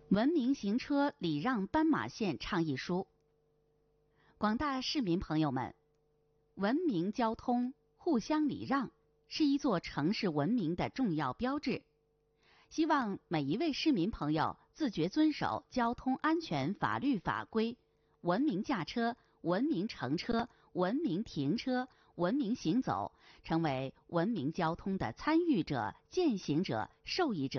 文明行车礼让斑马线倡议书。广大市民朋友们，文明交通、互相礼让是一座城市文明的重要标志。希望每一位市民朋友自觉遵守交通安全法律法规，文明驾车、文明乘车、文明停车、文明行走，成为文明交通的参与者、践行者、受益者。